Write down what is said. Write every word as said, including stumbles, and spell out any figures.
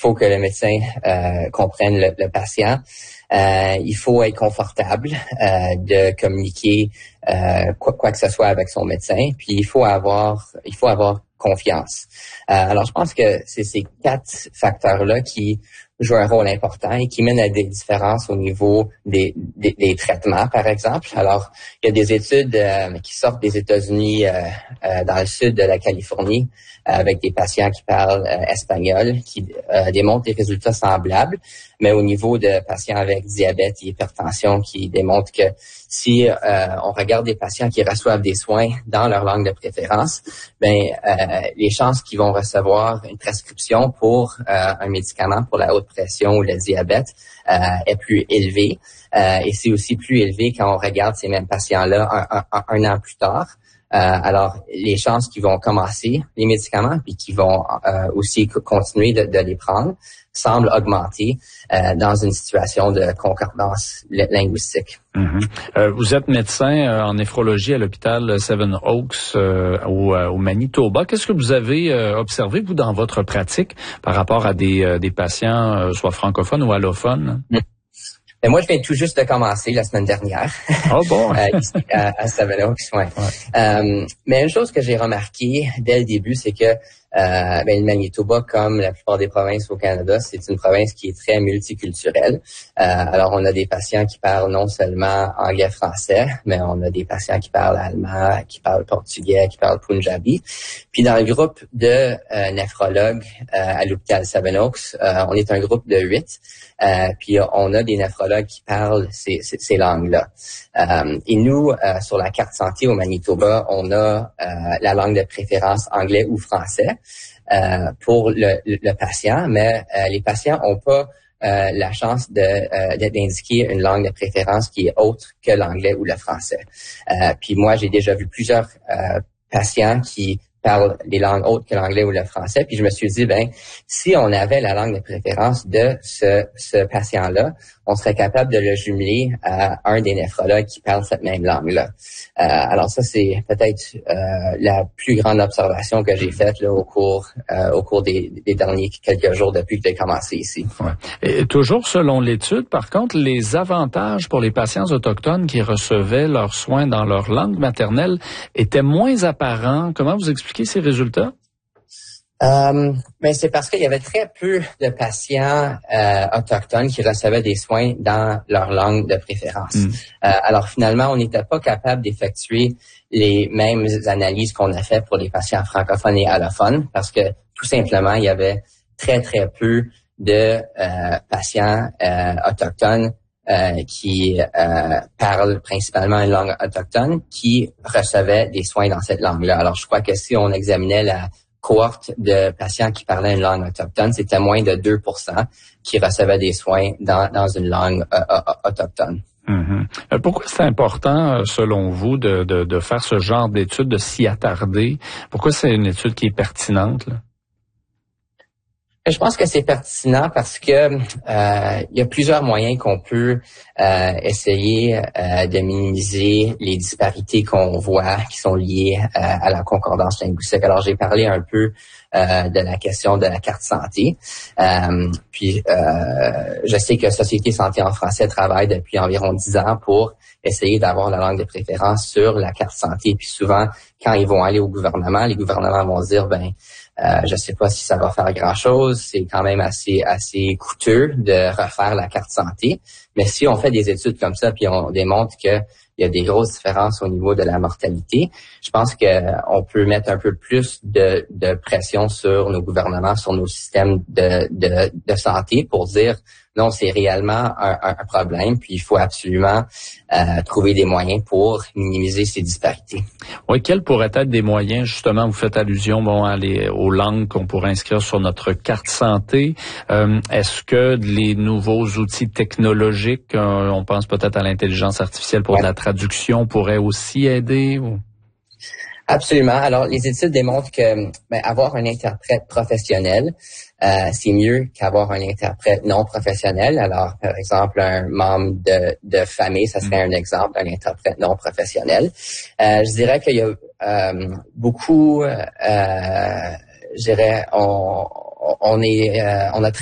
faut que le médecin euh, comprenne le, le patient. Euh, il faut être confortable euh, de communiquer euh, quoi, quoi que ce soit avec son médecin. Puis il faut avoir, il faut avoir confiance. Euh, alors je pense que c'est ces quatre facteurs-là qui jouent un rôle important et qui mènent à des différences au niveau des, des, des traitements, par exemple. Alors, il y a des études euh, qui sortent des États-Unis, euh, euh, dans le sud de la Californie, euh, avec des patients qui parlent euh, espagnol, qui euh, démontrent des résultats semblables, mais au niveau de patients avec diabète et hypertension, qui démontrent que si euh, on regarde des patients qui reçoivent des soins dans leur langue de préférence, ben euh, les chances qu'ils vont recevoir une prescription pour euh, un médicament pour la haute pression ou le diabète euh, est plus élevée. Euh, et c'est aussi plus élevé quand on regarde ces mêmes patients-là un, un, un an plus tard. Euh, alors, les chances qu'ils vont commencer les médicaments puis qu'ils vont euh, aussi continuer de, de les prendre semblent augmenter euh, dans une situation de concordance linguistique. Mm-hmm. Euh, vous êtes médecin euh, en néphrologie à l'hôpital Seven Oaks euh, au, euh, au Manitoba. Qu'est-ce que vous avez euh, observé, vous, dans votre pratique par rapport à des, euh, des patients, euh, soit francophones ou allophones? Mm. Mais moi, je viens tout juste de commencer la semaine dernière. Oh bon? euh, ici, à, à Seven Oaks, ouais. ouais. Euh, mais une chose que j'ai remarqué dès le début, c'est que euh, ben, le Manitoba, comme la plupart des provinces au Canada, c'est une province qui est très multiculturelle. Euh, alors, on a des patients qui parlent non seulement anglais-français, mais on a des patients qui parlent allemand, qui parlent portugais, qui parlent punjabi. Puis dans le groupe de euh, néphrologues euh, à l'hôpital Seven Oaks, euh, on est un groupe de huit. Euh, puis on a des néphrologues qui parlent ces, ces, ces langues-là. Euh, et nous, euh, sur la carte santé au Manitoba, on a euh, la langue de préférence anglais ou français euh, pour le, le patient, mais euh, les patients n'ont pas euh, la chance de euh, d'indiquer une langue de préférence qui est autre que l'anglais ou le français. Euh, puis moi, j'ai déjà vu plusieurs euh, patients qui parlent des langues autres que l'anglais ou le français. Puis je me suis dit, ben, si on avait la langue de préférence de ce, ce patient-là, on serait capable de le jumeler à un des néphrologues qui parle cette même langue-là. Euh, alors ça, c'est peut-être euh, la plus grande observation que j'ai faite là, au cours euh, au cours des, des derniers quelques jours depuis que j'ai commencé ici. Ouais. Et toujours selon l'étude, par contre, les avantages pour les patients autochtones qui recevaient leurs soins dans leur langue maternelle étaient moins apparents. Comment vous expliquez ces résultats? Euh, mais c'est parce qu'il y avait très peu de patients euh, autochtones qui recevaient des soins dans leur langue de préférence. Mm. Euh, alors finalement, on n'était pas capable d'effectuer les mêmes analyses qu'on a fait pour les patients francophones et allophones parce que tout simplement, il y avait très très peu de euh, patients euh, autochtones euh, qui euh, parlent principalement une langue autochtone qui recevaient des soins dans cette langue-là. Alors je crois que si on examinait la cohorte de patients qui parlaient une langue autochtone, c'était moins de deux pour cent qui recevaient des soins dans, dans une langue euh, euh, autochtone. Mm-hmm. Pourquoi c'est important, selon vous, de, de, de faire ce genre d'étude, de s'y attarder? Pourquoi c'est une étude qui est pertinente, là? Je pense que c'est pertinent parce que euh, il y a plusieurs moyens qu'on peut euh, essayer euh, de minimiser les disparités qu'on voit qui sont liées euh, à la concordance linguistique. Alors, j'ai parlé un peu euh, de la question de la carte santé. Euh, puis, euh, je sais que Société Santé en français travaille depuis environ dix ans pour essayer d'avoir la langue de préférence sur la carte santé. Puis souvent, quand ils vont aller au gouvernement, les gouvernements vont se dire, ben, Euh, je sais pas si ça va faire grand-chose. C'est quand même assez assez coûteux de refaire la carte santé. Mais si on fait des études comme ça, puis on démontre que il y a des grosses différences au niveau de la mortalité, je pense que on peut mettre un peu plus de, de pression sur nos gouvernements, sur nos systèmes de, de, de santé pour dire non, c'est réellement un, un problème, puis il faut absolument euh, trouver des moyens pour minimiser ces disparités. Oui, quels pourraient être des moyens, justement, vous faites allusion bon, à les, aux langues qu'on pourrait inscrire sur notre carte santé. Euh, est-ce que les nouveaux outils technologiques, euh, on pense peut-être à l'intelligence artificielle pour ouais. de la traduction, pourraient aussi aider? Ou? Absolument. Alors, les études démontrent que ben, avoir un interprète professionnel, euh, c'est mieux qu'avoir un interprète non professionnel. Alors, par exemple, un membre de, de famille, ça serait un exemple d'un interprète non professionnel. Euh, je dirais qu'il y a euh, beaucoup, euh, je dirais, on, on est, euh, on a